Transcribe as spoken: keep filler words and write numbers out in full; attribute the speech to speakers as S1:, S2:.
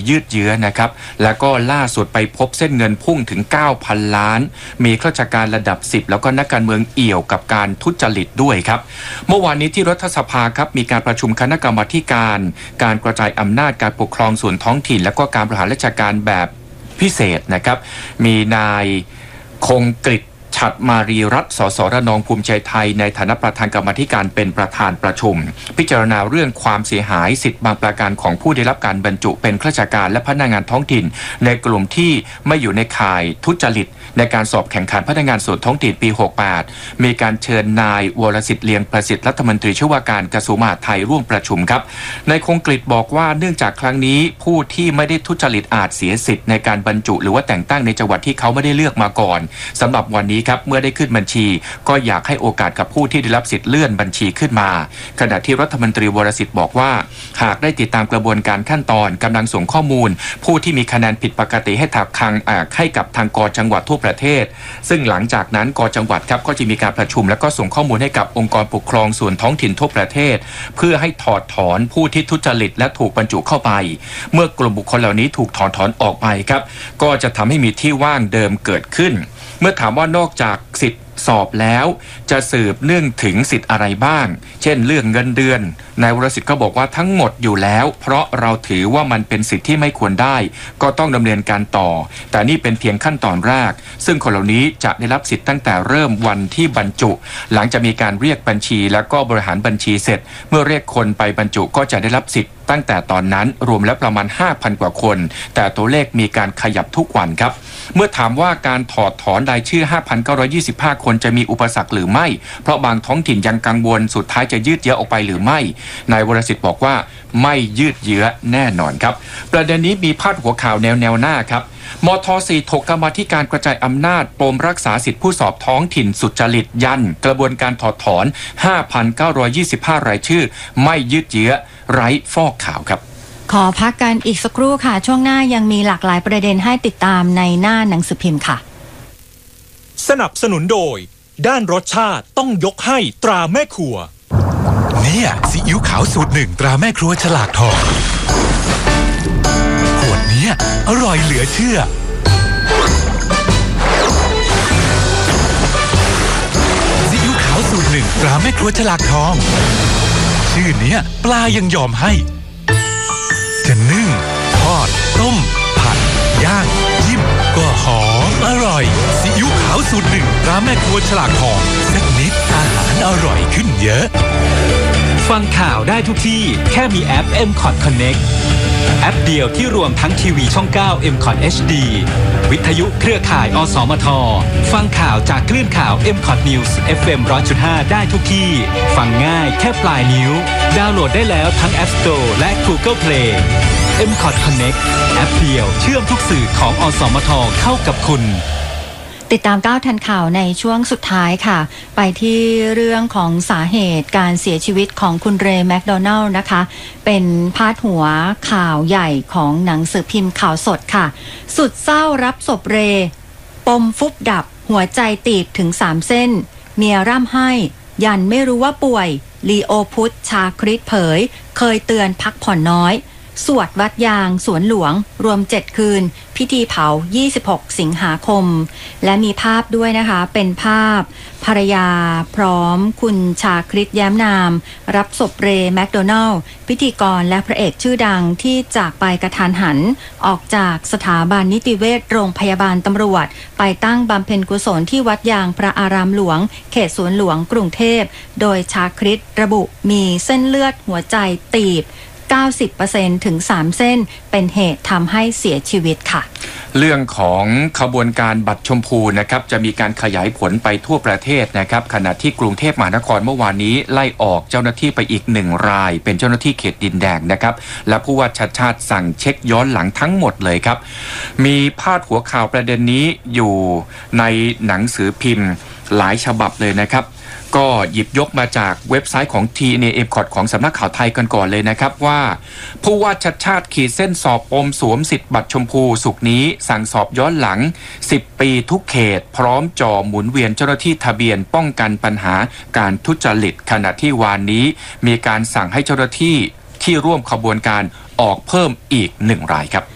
S1: ยืดเยื้อนะครับแล้วก็ล่าสุดไปพบเส้นเงินพุ่งถึง เก้าพัน ล้านมีข้าราชการระดับสิบแล้วก็นักการเมืองเอี่ยวกับการทุจริตด้วยครับเมื่อวานนี้ที่รัฐสภาครับมีการประชุมคณะกรรมาการการกระจายอำนาจการปกครองส่วนท้องถิ่นและก็การบริหารราชการแบบพิเศษนะครับมีนายคงกฤษฉัตรมารีรัตน์สสระนองภูมิใจไทยในฐานะประธานกรรมาธิการเป็นประธานประชุมพิจารณาเรื่องความเสียหายสิทธิบางประการของผู้ได้รับการบรรจุเป็นข้าราชการและพนักงานท้องถิ่นในกลุ่มที่ไม่อยู่ในข่ายทุจริตในการสอบแข่งขันพนักงานส่วนท้องถิ่นปีหกสิบแปดมีการเชิญนายวรสิทธิ์เลียงประสิทธิ์รัฐมนตรีช่วยว่าการกระทรวงมหาดไทยร่วมประชุมครับนายคงกฤษบอกว่าเนื่องจากครั้งนี้ผู้ที่ไม่ได้ทุจริตอาจเสียสิทธิ์ในการบรรจุหรือว่าแต่งตั้งในจังหวัดที่เขาไม่ได้เลือกมาก่อนสำหรับวันนี้ครับเมื่อได้ขึ้นบัญชีก็อยากให้โอกาสกับผู้ที่ได้รับสิทธิ์เลื่อนบัญชีขึ้นมาขณะที่รัฐมนตรีวรสิทธิ์บอกว่าหากได้ติดตามกระบวนการขั้นตอนกำลังส่งข้อมูลผู้ที่มีคะแนนผิดปกติให้ถักคังให้กับทางกจังหวัดทั่วประเทศซึ่งหลังจากนั้นกจังหวัดครับก็จะมีการประชุมและก็ส่งข้อมูลให้กับองค์กรปกครองส่วนท้องถิ่นทั่วประเทศเพื่อให้ถอดถอนผู้ที่ทุจริตและถูกบรรจุเข้าไปเมื่อกลุ่มบุคคลเหล่านี้ถูกถอนถอนออกไปครับก็จะทำให้มีที่ว่างเดิมเกิดขึ้นเมื่อถามว่านอกจากสิทธิสอบแล้วจะสืบเนื่องถึงสิทธิ์อะไรบ้างเช่นเรื่องเงินเดือนนายวรสิทธิ์ก็บอกว่าทั้งหมดอยู่แล้วเพราะเราถือว่ามันเป็นสิทธิ์ที่ไม่ควรได้ก็ต้องดำเนินการต่อแต่นี่เป็นเพียงขั้นตอนแรกซึ่งคนเหล่านี้จะได้รับสิทธิ์ตั้งแต่เริ่มวันที่บรรจุหลังจะมีการเรียกบัญชีแล้วก็บริหารบัญชีเสร็จเมื่อเรียกคนไปบรรจุก็จะได้รับสิทธิ์ตั้งแต่ตอนนั้นรวมแล้วประมาณ ห้าพัน กว่าคนแต่ตัวเลขมีการขยับทุกวันครับเมื่อถามว่าการถอดถอนรายชื่อ ห้าพันเก้าร้อยยี่สิบห้า คนจะมีอุปสรรคหรือไม่เพราะบางท้องถิ่นยังกังวลสุดท้ายจะยืดเยื้อออกไปหรือไม่นายวรสิทธิ์บอกว่าไม่ยืดเยื้อแน่นอนครับประเด็นนี้มีพาดหัวข่าวแนวแนวหน้าครับมท.สี่ ถกกรรมาธิการกระจายอำนาจปมรักษาสิทธิผู้สอบท้องถิ่นสุจริตยันกระบวนการถอดถอน ห้าพันเก้าร้อยยี่สิบห้า รายชื่อไม่ยืดเยื้อไร้ฟอกขาวครับ
S2: ขอพักกันอีกสักครู่ค่ะช่วงหน้ายังมีหลากหลายประเด็นให้ติดตามในหน้าหนังสือพิมพ์ค่ะ
S3: สนับสนุนโดยด้านรสชาติต้องยกให้ตราแม่ครัว
S4: เนี่ยซีอิ๊วขาวสูตรหนึ่งตราแม่ครัวฉลากทองขวดนี้อร่อยเหลือเชื่อซีอิ๊วขาวสูตรหนึ่งตราแม่ครัวฉลากทองชื่อเนี้ยปลายังยอมให้จะนึ่งทอดต้มผัดย่างจิ้มก็หอมอร่อยซีอิ๊วขาวสูตรหนึ่งตราแม่ครัวฉลากทองสักนิดอาหารอร่อยขึ้นเยอะ
S5: ฟังข่าวได้ทุกที่แค่มีแอป เอ็ม คอท Connect แอปเดียวที่รวมทั้งทีวีช่อง เก้า เอ็ม คอท เอช ดี วิทยุเครือข่ายอสมทฟังข่าวจากคลื่นข่าว เอ็ม คอท News เอฟ เอ็ม หนึ่งร้อยจุดห้า ได้ทุกที่ฟังง่ายแค่ปลายนิ้วดาวน์โหลดได้แล้วทั้ง App Store และ Google Play เอ็ม คอท Connect แอปเดียวเชื่อมทุกสื่อของอสมทเข้ากับคุณ
S2: ติดตามก้าวทันข่าวในช่วงสุดท้ายค่ะไปที่เรื่องของสาเหตุการเสียชีวิตของคุณเรย์แมคโดนัลด์นะคะเป็นพาดหัวข่าวใหญ่ของหนังสือพิมพ์ข่าวสดค่ะสุดเศร้ารับศพเรย์ปมฟุบดับหัวใจตีบถึงสามเส้นเมียร่ำไห้ยันไม่รู้ว่าป่วยลีโอพุทธชาคริตเผยเคยเตือนพักผ่อนน้อยสวดวัดยางสวนหลวงรวมเจ็ดคืนพิธีเผายี่สิบหกสิงหาคมและมีภาพด้วยนะคะเป็นภาพภรรยาพร้อมคุณชาคริตแย้มนามรับศพเรย์แมคโดนัลด์พิธีกรและพระเอกชื่อดังที่จากไปกระทันหันออกจากสถาบันนิติเวชโรงพยาบาลตำรวจไปตั้งบำเพ็ญกุศลที่วัดยางพระอารามหลวงเขตสวนหลวงกรุงเทพโดยชาคริตระบุมีเส้นเลือดหัวใจตีบเก้าสิบเปอร์เซ็นต์ ถึงสามเส้นเป็นเหตุทำให้เสียชีวิตค่ะ
S1: เรื่องของขบวนการบัตรชมพูนะครับจะมีการขยายผลไปทั่วประเทศนะครับขณะที่กรุงเทพมหานครเมื่อวานนี้ไล่ออกเจ้าหน้าที่ไปอีกหนึ่งรายเป็นเจ้าหน้าที่เขตดินแดงนะครับและผู้ว่าชัดชาติสั่งเช็คย้อนหลังทั้งหมดเลยครับมีพาดหัวข่าวประเด็นนี้อยู่ในหนังสือพิมพ์หลายฉบับเลยนะครับก็หยิบยกมาจากเว็บไซต์ของ ที เอ็น เอ เอ็ม คอท ของสำนักข่าวไทยกันก่อนเลยนะครับว่าผู้ว่าชัดชาติขีดเส้นสอบปมสวมสิทธิ์บัตรชมพูสุกนี้สั่งสอบย้อนหลังสิบปีทุกเขตพร้อมจ่อหมุนเวียนเจ้าหน้าที่ทะเบียนป้องกันปัญหาการทุจริตขณะที่วานนี้มีการสั่งให้เจ้าหน้าที่ที่ร่วมขบวนการออกเพิ่มอีกหนึ่งรายครับ